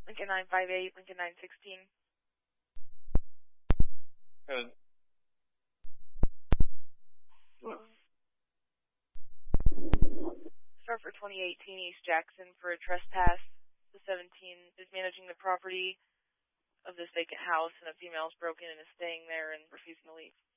Lincoln 958, Lincoln 916. Good. Start for 2018 East Jackson for a trespass. The 17 is managing the property of this vacant house, and a female is broken and is staying there and refusing to leave.